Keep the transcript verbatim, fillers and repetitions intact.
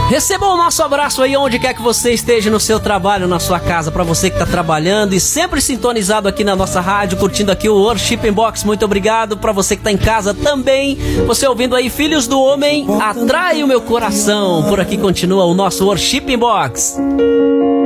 Receba o nosso abraço aí onde quer que você esteja, no seu trabalho, na sua casa, pra você que tá trabalhando e sempre sintonizado aqui na nossa rádio, curtindo aqui o Worship in Box. Muito obrigado. Pra você que tá em casa também, você ouvindo aí Filhos do Homem, Atrai o Meu Coração. Por aqui continua o nosso Worship in Box.